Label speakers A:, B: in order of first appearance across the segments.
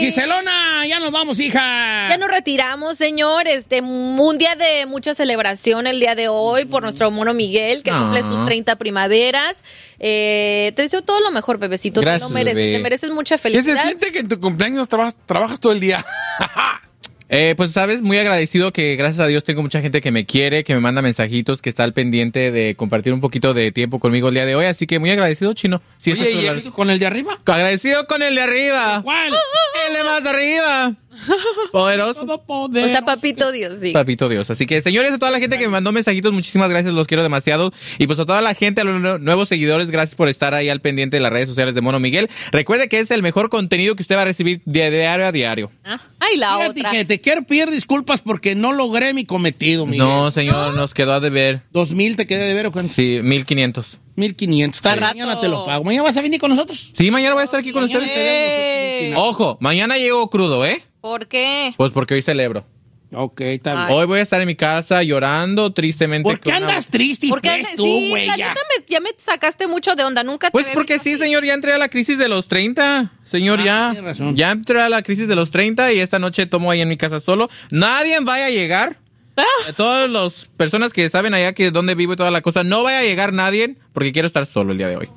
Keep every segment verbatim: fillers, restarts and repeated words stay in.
A: Giselona, ya nos vamos, hija.
B: Ya nos retiramos, señor. Este, un día de mucha celebración el día de hoy por nuestro mono Miguel, que
C: Ah.
B: cumple sus treinta primaveras. Eh, te deseo todo lo mejor, bebecito.
C: Gracias,
B: Tú lo mereces.
C: bebé.
B: Te mereces mucha
D: ¿Qué
B: felicidad.
D: se siente que en tu cumpleaños trabajas, trabajas todo el día?
C: Eh, pues, sabes, muy agradecido que gracias a Dios tengo mucha gente que me quiere, que me manda mensajitos, que está al pendiente de compartir un poquito de tiempo conmigo el día de hoy. Así que muy agradecido, Chino. Sí,
A: Oye,
C: eso
A: ¿y
C: es
A: el- con el de arriba?
C: agradecido con el de arriba.
A: ¿Cuál?
C: El de más arriba. Poderoso.
A: Todo poder.
B: O sea, papito Dios, sí.
C: Papito Dios. Así que, señores, a toda la gente que me mandó mensajitos, muchísimas gracias, los quiero demasiado. Y pues a toda la gente, a los nue- nuevos seguidores, gracias por estar ahí al pendiente de las redes sociales de Mono Miguel. Recuerde que es el mejor contenido que usted va a recibir de diario a diario.
B: Ah, ay, la
A: Fíjate
B: otra.
A: que te quiero pedir disculpas porque no logré mi cometido, Miguel.
C: No, señor, nos quedó a deber.
A: ¿Dos mil te quedé de ver o cuánto?
C: Sí, mil quinientos.
A: Mil quinientos. Está, mañana te lo pago. ¿Mañana vas a venir con nosotros?
C: Sí, mañana voy a estar aquí con
A: Mañana
C: ustedes.
A: te damos nosotros mil quinientos.
C: Ojo, mañana llego crudo, ¿eh?
B: ¿Por qué?
C: Pues porque hoy celebro.
A: Ok, está bien.
B: Ay.
C: Hoy voy a estar en mi casa llorando tristemente.
A: ¿Por qué
C: con una-
A: andas triste y
B: ¿Por qué?
A: pues, tú,
B: Sí,
A: güey?
B: la
A: ya?
B: neta me- ya me sacaste mucho de onda. Nunca te
C: Pues
B: había
C: porque
B: visto
C: sí,
B: así.
C: señor, ya entré a la crisis de los treinta. Señor,
A: Ah,
C: ya.
A: tienes razón.
C: Ya entré a la crisis de los treinta y esta noche tomo ahí en mi casa solo. Nadie vaya a llegar.
B: Ah.
C: Todas las personas que saben allá que donde vivo y toda la cosa, no vaya a llegar nadie porque quiero estar solo el día de hoy.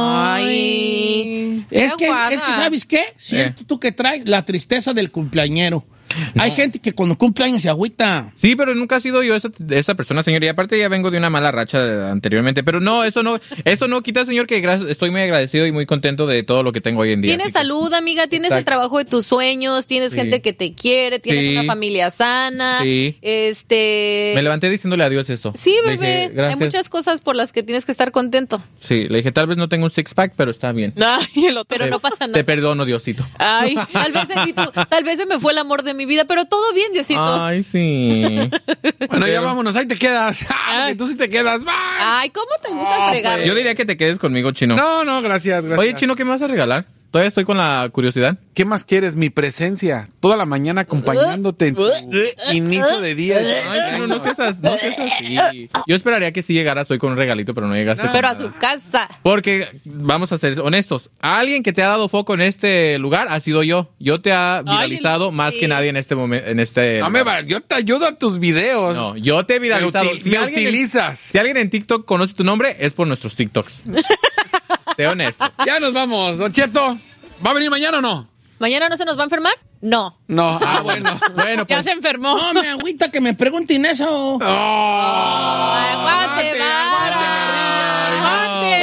B: Ay.
A: Es
B: qué
A: que,
B: aguada.
A: es que, ¿sabes qué? Siento tú que traes la tristeza del cumpleañero. Hay gente que cuando cumple años se agüita.
C: Sí, pero nunca he sido yo esa, esa persona, señor. Y aparte ya vengo de una mala racha anteriormente. Pero no, eso no, eso no quita, señor, que gra- estoy muy agradecido y muy contento de todo lo que tengo hoy en día.
B: Tienes
C: Así que-
B: salud, amiga, tienes
C: Exacto.
B: el trabajo de tus sueños, tienes
C: Sí.
B: gente que te quiere, tienes
C: Sí.
B: una familia sana.
C: Sí.
B: Este.
C: Me levanté diciéndole adiós eso.
B: Sí,
C: Le
B: bebé.
C: dije,
B: Hay
C: gracias.
B: muchas cosas por las que tienes que estar contento.
C: Sí, le dije, tal vez no tengo un six pack, pero está bien.
E: Ay, el otro.
B: Pero
C: Te-
B: no pasa nada.
C: Te perdono, Diosito.
E: Ay.
B: Tal vez, Edito, tal vez se me fue el amor de mi vida, pero todo bien, Diosito.
C: Ay, sí.
D: Bueno, ya
C: Pero-
D: vámonos, ahí te quedas. Ah, porque tú sí te quedas. Bye.
B: Ay, ¿cómo te gusta fregar?
C: Yo diría que te quedes conmigo, Chino.
D: No, no, gracias, gracias.
C: Oye, Chino, ¿qué me vas a regalar? Todavía estoy con la curiosidad.
D: ¿Qué más quieres? Mi presencia. Toda la mañana acompañándote en tu inicio de día.
C: Ay, Chino, no seas, as- no seas así. Yo esperaría que sí llegaras hoy con un regalito, pero no llegaste.
B: Pero a su casa.
C: Porque, vamos a ser honestos, alguien que te ha dado foco en este lugar ha sido yo. Yo te ha viralizado más
B: sí.
C: que nadie en este momento. En este
D: No me va, yo te ayudo a tus videos.
C: No, yo te he viralizado.
D: Me, uti- me
C: alguien en-
D: utilizas.
C: si alguien en TikTok conoce tu nombre, es por nuestros TikToks. Sé honesto.
D: Ya nos vamos, Don Cheto. ¿Va a venir mañana o no?
B: ¿Mañana no se nos va a enfermar? No.
D: No. Ah, bueno.
C: Bueno,
E: Ya
C: pues.
E: se enfermó.
A: No, me agüita que me pregunten eso.
D: Oh,
B: Aguante,
E: Aguante.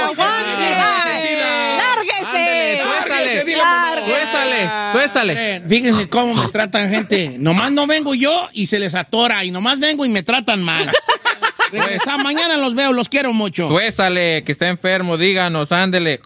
B: ¡Lárguese!
C: Tuésale, tuésale, tuésale.
A: Miren, Fíjense cómo me tratan gente. Nomás no vengo yo y se les atora. Y nomás vengo y me tratan mal. Regresa, mañana los veo, los quiero mucho.
C: Tuésale, que está enfermo, díganos, ándele.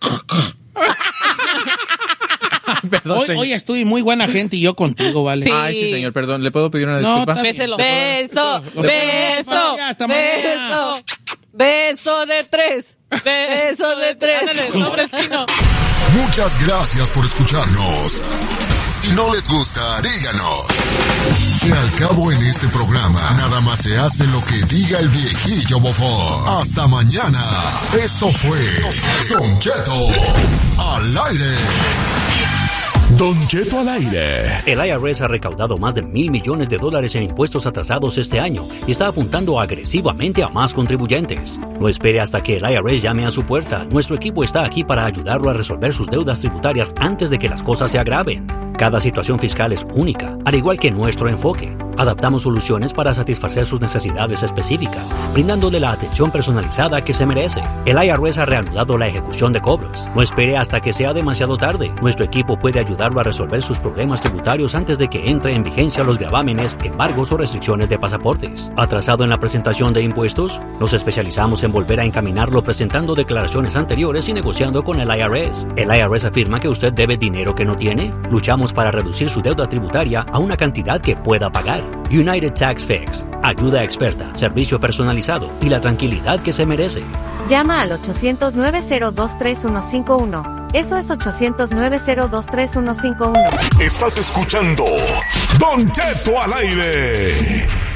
C: Perdón,
A: Hoy,
C: señor.
A: hoy estoy muy buena gente y yo contigo, ¿vale?
B: Sí.
C: Ay, sí, señor, perdón. ¿Le puedo pedir una
A: No,
C: disculpa?
A: está bien.
E: Béselo.
B: Beso,
A: Lo-
B: beso,
A: Ya, hasta mañana.
B: beso, beso de tres, beso de tres.
E: Ándale, sobre el chino.
F: Muchas gracias por escucharnos. Si no les gusta, díganos. Que al cabo en este programa, nada más se hace lo que diga el viejillo bofón. Hasta mañana. Esto fue Don Cheto al aire.
G: Don Cheto al aire.
H: El I R S ha recaudado más de mil millones de dólares en impuestos atrasados este año y está apuntando agresivamente a más contribuyentes. No espere hasta que el I R S llame a su puerta. Nuestro equipo está aquí para ayudarlo a resolver sus deudas tributarias antes de que las cosas se agraven. Cada situación fiscal es única, al igual que nuestro enfoque. Adaptamos soluciones para satisfacer sus necesidades específicas, brindándole la atención personalizada que se merece. El I R S ha reanudado la ejecución de cobros. No espere hasta que sea demasiado tarde. Nuestro equipo puede ayudarlo a resolver sus problemas tributarios antes de que entre en vigencia los gravámenes, embargos o restricciones de pasaportes. ¿Atrasado en la presentación de impuestos? Nos especializamos en volver a encaminarlo presentando declaraciones anteriores y negociando con el I R S. ¿El I R S afirma que usted debe dinero que no tiene? Luchamos para reducir su deuda tributaria a una cantidad que pueda pagar. United Tax Fix. Ayuda experta, servicio personalizado y la tranquilidad que se merece.
I: Llama al ochocientos, nueve cero dos, tres uno cinco uno. Eso es ochocientos, nueve cero dos, tres uno cinco uno.
G: Estás escuchando Don Cheto al aire.